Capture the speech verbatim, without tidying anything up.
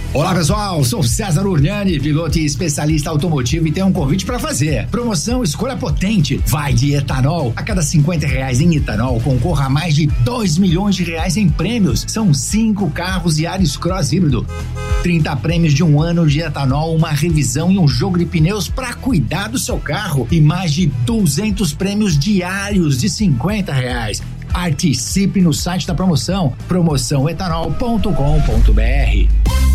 Olá pessoal, sou César Urgnani, piloto e especialista automotivo e tenho um convite para fazer. Promoção Escolha Potente, vai de etanol. A cada cinquenta reais em etanol concorra a mais de dois milhões de reais em prêmios. São cinco carros e Yaris Cross híbrido. trinta prêmios de um ano de etanol, uma revisão e um jogo de pneus para cuidar do seu carro e mais de duzentos prêmios diários de cinquenta reais. Participe no site da promoção, promoção etanol ponto com ponto br.